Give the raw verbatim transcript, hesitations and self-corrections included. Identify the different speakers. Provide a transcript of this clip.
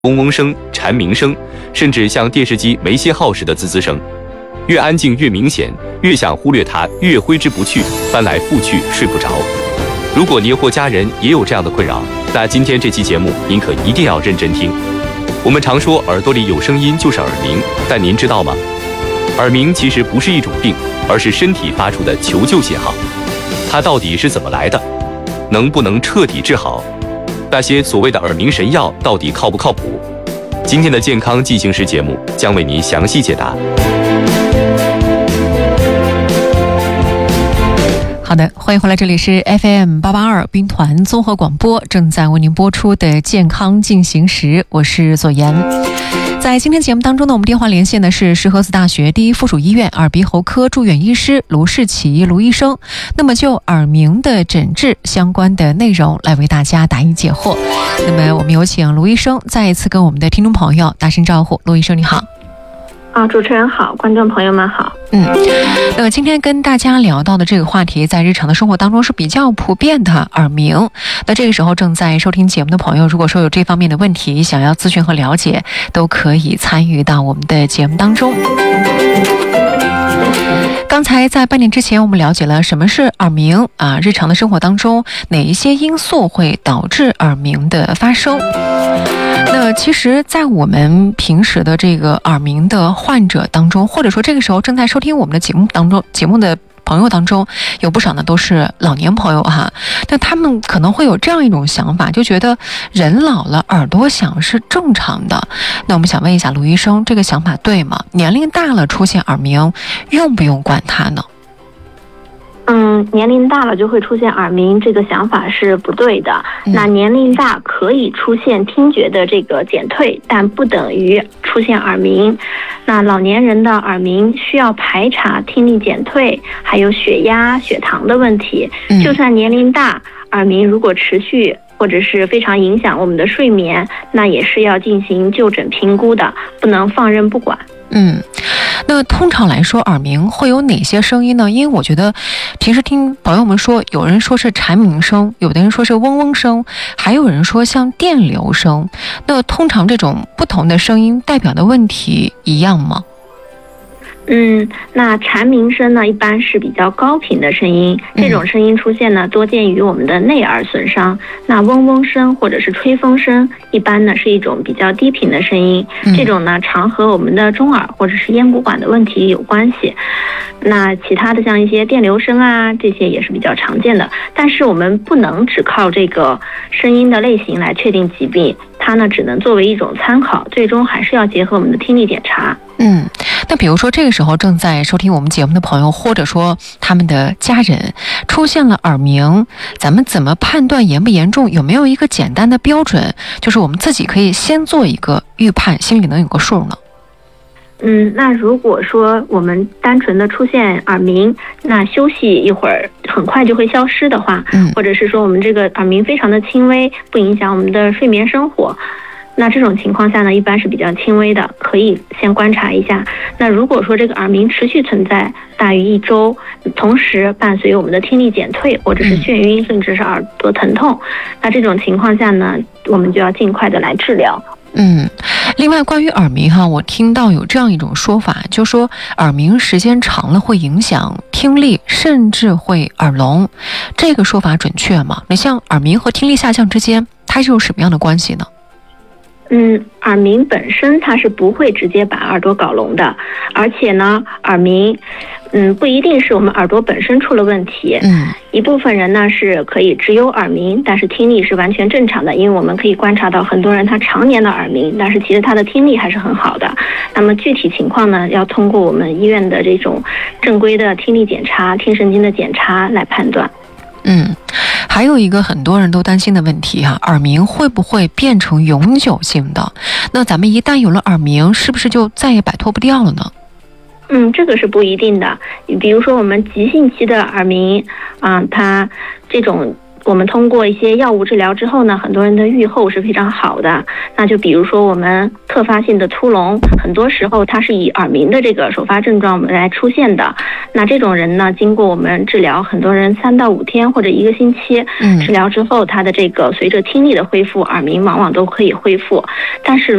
Speaker 1: 嗡嗡声、蝉鸣声，甚至像电视机没歇耗时的滋滋声。越安静越明显，越想忽略它，越挥之不去，翻来覆去睡不着。如果您或家人也有这样的困扰，那今天这期节目您可一定要认真听。我们常说耳朵里有声音就是耳鸣，但您知道吗？耳鸣其实不是一种病，而是身体发出的求救信号。它到底是怎么来的？能不能彻底治好？那些所谓的耳鸣神药到底靠不靠谱？今天的健康进行时节目将为您详细解答。
Speaker 2: 好的，欢迎回来，这里是 F M 八八二兵团综合广播，正在为您播出的健康进行时，我是左岩。在今天节目当中呢，我们电话连线的是石河子大学第一附属医院耳鼻喉科住院医师卢世奇卢医生。那么就耳鸣的诊治相关的内容来为大家答疑解惑。那么我们有请卢医生再一次跟我们的听众朋友打声招呼。卢医生你好。
Speaker 3: 啊，主持人好，观众朋友们好。
Speaker 2: 嗯，那么今天跟大家聊到的这个话题，在日常的生活当中是比较普遍的耳鸣。那这个时候正在收听节目的朋友，如果说有这方面的问题，想要咨询和了解，都可以参与到我们的节目当中。刚才在半点之前，我们了解了什么是耳鸣啊，日常的生活当中哪一些因素会导致耳鸣的发生。那其实在我们平时的这个耳鸣的患者当中，或者说这个时候正在收听我们的节目当中节目的朋友当中，有不少呢都是老年朋友哈，但他们可能会有这样一种想法，就觉得人老了耳朵响是正常的。那我们想问一下卢医生，这个想法对吗？年龄大了出现耳鸣，用不用管它呢？
Speaker 3: 嗯，年龄大了就会出现耳鸣，这个想法是不对的。嗯、那年龄大可以出现听觉的这个减退，但不等于出现耳鸣。那老年人的耳鸣需要排查听力减退，还有血压、血糖的问题。嗯、就算年龄大，耳鸣如果持续或者是非常影响我们的睡眠，那也是要进行就诊评估的，不能放任不管。
Speaker 2: 嗯，那通常来说耳鸣会有哪些声音呢？因为我觉得平时听朋友们说，有人说是蝉鸣声，有的人说是嗡嗡声，还有人说像电流声。那通常这种不同的声音代表的问题一样吗？
Speaker 3: 嗯，那蝉鸣声呢，一般是比较高频的声音，这种声音出现呢，多见于我们的内耳损伤。那嗡嗡声或者是吹风声，一般呢是一种比较低频的声音，这种呢常和我们的中耳或者是咽鼓管的问题有关系。那其他的像一些电流声啊，这些也是比较常见的，但是我们不能只靠这个声音的类型来确定疾病，它呢只能作为一种参考，最终还是要结合我们的听力检查。
Speaker 2: 嗯，那比如说这个时候正在收听我们节目的朋友，或者说他们的家人出现了耳鸣，咱们怎么判断严不严重？有没有一个简单的标准，就是我们自己可以先做一个预判，心里能有个数呢？
Speaker 3: 嗯，那如果说我们单纯的出现耳鸣，那休息一会儿很快就会消失的话，嗯，或者是说我们这个耳鸣非常的轻微，不影响我们的睡眠生活，那这种情况下呢，一般是比较轻微的，可以先观察一下。那如果说这个耳鸣持续存在大于一周，同时伴随我们的听力减退或者是眩晕，甚至是耳朵疼痛，那这种情况下呢，我们就要尽快的来治疗。
Speaker 2: 嗯，另外关于耳鸣哈，我听到有这样一种说法，就说耳鸣时间长了会影响听力，甚至会耳聋，这个说法准确吗？那像耳鸣和听力下降之间，它是有什么样的关系呢？
Speaker 3: 嗯，耳鸣本身它是不会直接把耳朵搞聋的，而且呢，耳鸣，嗯，不一定是我们耳朵本身出了问题。嗯，一部分人呢是可以只有耳鸣，但是听力是完全正常的，因为我们可以观察到很多人他常年的耳鸣，但是其实他的听力还是很好的。那么具体情况呢，要通过我们医院的这种正规的听力检查、听神经的检查来判断。
Speaker 2: 嗯，还有一个很多人都担心的问题哈、啊，耳鸣会不会变成永久性的？那咱们一旦有了耳鸣，是不是就再也摆脱不掉了呢？
Speaker 3: 嗯，这个是不一定的。比如说我们急性期的耳鸣啊、呃，它这种我们通过一些药物治疗之后呢，很多人的预后是非常好的。那就比如说我们特发性的突聋，很多时候它是以耳鸣的这个首发症状来出现的。那这种人呢，经过我们治疗，很多人三到五天或者一个星期治疗之后，他的这个随着听力的恢复，耳鸣往往都可以恢复。但是